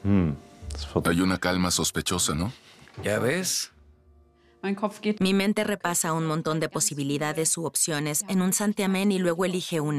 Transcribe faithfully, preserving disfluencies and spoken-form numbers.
Hay una calma sospechosa, ¿no? ¿Ya ves? Mi mente repasa un montón de posibilidades u opciones en un santiamén y luego elige una.